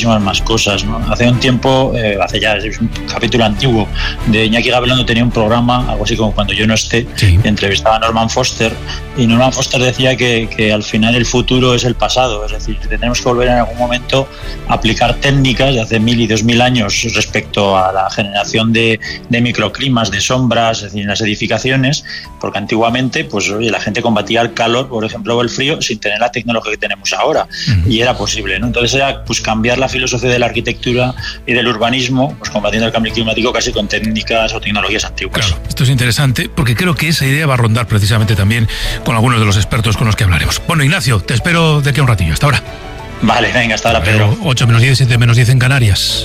muchísimas más cosas, ¿no? Hace un tiempo, es un capítulo antiguo de Iñaki Gabilondo, tenía un programa, algo así como Cuando yo no esté, sí. Entrevistaba a Norman Foster, y Norman Foster decía que al final el futuro es el pasado, es decir, tenemos que volver en algún momento a aplicar técnicas de hace 1000 y 2000 años respecto a la generación de microclimas, de sombras, es decir, en las edificaciones, porque antiguamente, pues oye, la gente combatía el calor, por ejemplo, o el frío, sin tener la tecnología que tenemos ahora, y era posible, ¿no? Entonces era pues cambiar la filosofía de la arquitectura y del urbanismo, pues combatiendo el cambio climático casi con técnicas o tecnologías antiguas. Claro, esto es interesante porque creo que esa idea va a rondar precisamente también con algunos de los expertos con los que hablaremos. Bueno, Ignacio, te espero de aquí a un ratillo. Hasta ahora. Vale, venga, hasta ahora, Pedro. 8 menos 10, 7 menos 10 en Canarias.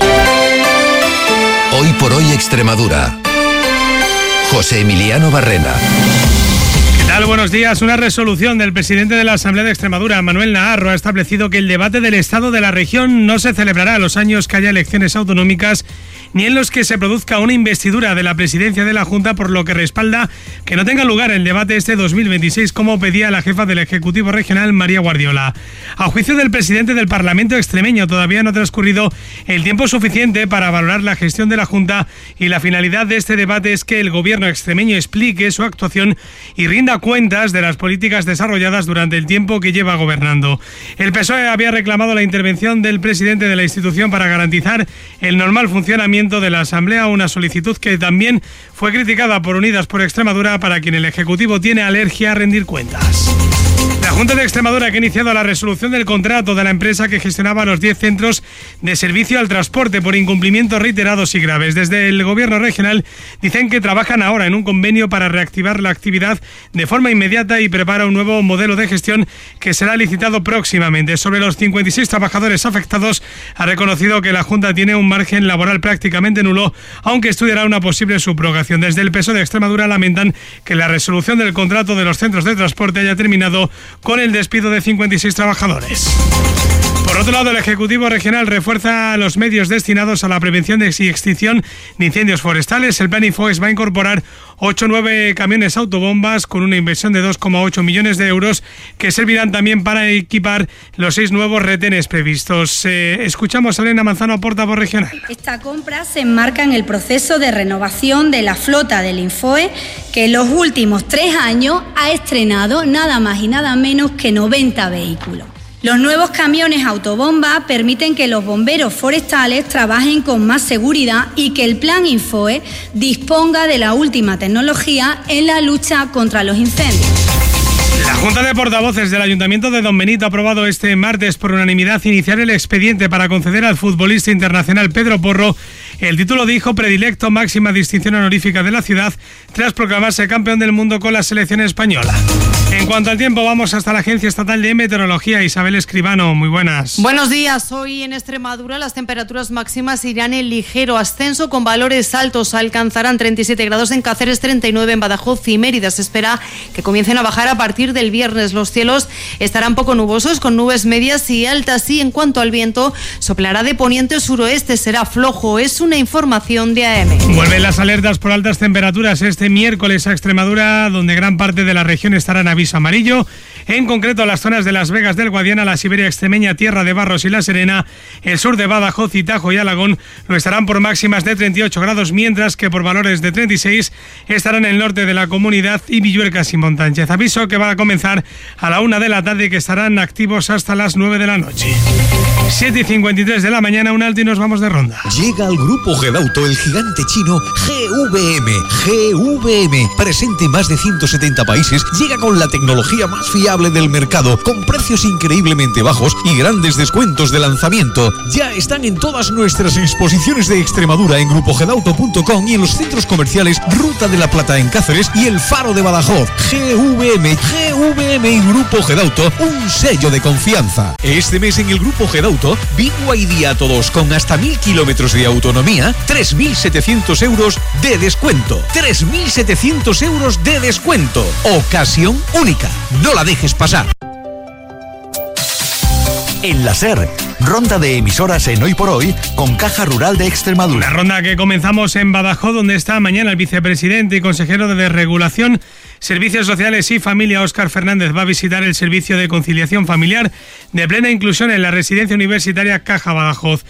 Hoy por hoy Extremadura. José Emiliano Barrena. ¿Qué tal? Buenos días. Una resolución del presidente de la Asamblea de Extremadura, Manuel Naharro, ha establecido que el debate del estado de la región no se celebrará a los años que haya elecciones autonómicas ni en los que se produzca una investidura de la presidencia de la Junta, por lo que respalda que no tenga lugar el debate este 2026, como pedía la jefa del Ejecutivo Regional, María Guardiola. A juicio del presidente del Parlamento extremeño, todavía no ha transcurrido el tiempo suficiente para valorar la gestión de la Junta, y la finalidad de este debate es que el gobierno extremeño explique su actuación y rinda cuentas de las políticas desarrolladas durante el tiempo que lleva gobernando. El PSOE había reclamado la intervención del presidente de la institución para garantizar el normal funcionamiento de la Asamblea, una solicitud que también fue criticada por Unidas por Extremadura, para quien el Ejecutivo tiene alergia a rendir cuentas. La Junta de Extremadura, que ha iniciado la resolución del contrato de la empresa que gestionaba los 10 centros de servicio al transporte por incumplimientos reiterados y graves. Desde el Gobierno regional dicen que trabajan ahora en un convenio para reactivar la actividad de forma inmediata y prepara un nuevo modelo de gestión que será licitado próximamente. Sobre los 56 trabajadores afectados, ha reconocido que la Junta tiene un margen laboral prácticamente nulo, aunque estudiará una posible subrogación. Desde el PSOE de Extremadura lamentan que la resolución del contrato de los centros de transporte haya terminado con el despido de 56 trabajadores. Por otro lado, el Ejecutivo Regional refuerza los medios destinados a la prevención y extinción de incendios forestales. El Plan Infoes va a incorporar 8 nuevos camiones autobombas con una inversión de 2,8 millones de euros que servirán también para equipar los 6 nuevos retenes previstos. Escuchamos a Elena Manzano, portavoz regional. Esta compra se enmarca en el proceso de renovación de la flota del Infoes, que en los últimos 3 años ha estrenado nada más y nada menos que 90 vehículos. Los nuevos camiones autobomba permiten que los bomberos forestales trabajen con más seguridad y que el Plan Infoes disponga de la última tecnología en la lucha contra los incendios. La Junta de Portavoces del Ayuntamiento de Don Benito ha aprobado este martes por unanimidad iniciar el expediente para conceder al futbolista internacional Pedro Porro el título de hijo predilecto, máxima distinción honorífica de la ciudad, tras proclamarse campeón del mundo con la selección española. En cuanto al tiempo, vamos hasta la Agencia Estatal de Meteorología. Isabel Escribano, muy buenas. Buenos días. Hoy en Extremadura las temperaturas máximas irán en ligero ascenso, con valores altos. Alcanzarán 37 grados en Cáceres, 39 en Badajoz y Mérida. Se espera que comiencen a bajar a partir del viernes. Los cielos estarán poco nubosos, con nubes medias y altas, y en cuanto al viento, soplará de poniente o suroeste, será flojo. Es una información de AM. Vuelven las alertas por altas temperaturas este miércoles a Extremadura, donde gran parte de la región estará en aviso amarillo. En concreto, las zonas de Las Vegas del Guadiana, la Siberia extremeña, Tierra de Barros y La Serena, el sur de Badajoz y Tajo y Alagón lo estarán por máximas de 38 grados, mientras que por valores de 36 estarán en el norte de la comunidad y Villuercas y Montánchez. Aviso que va a comenzar a la 1 de la tarde y que estarán activos hasta las 9 de la noche. 7:53 de la mañana, un alto y nos vamos de ronda. Llega al grupo Gedauto el gigante chino GVM, presente en más de 170 países, llega con la tecnología más fiable del mercado, con precios increíblemente bajos y grandes descuentos de lanzamiento. Ya están en todas nuestras exposiciones de Extremadura en grupogedauto.com y en los centros comerciales Ruta de la Plata en Cáceres y El Faro de Badajoz. GVM y Grupo Gedauto, un sello de confianza. Este mes en el Grupo Gedauto, BYD a todos con hasta 1000 kilómetros de autonomía, 3.700 euros de descuento. 3.700 euros de descuento. Ocasión única. No la dejes pasar. En la SER, ronda de emisoras en Hoy por Hoy con Caja Rural de Extremadura. La ronda que comenzamos en Badajoz, donde está mañana el vicepresidente y consejero de Desregulación, Servicios Sociales y Familia, Óscar Fernández, va a visitar el servicio de conciliación familiar de plena inclusión en la residencia universitaria Caja Badajoz.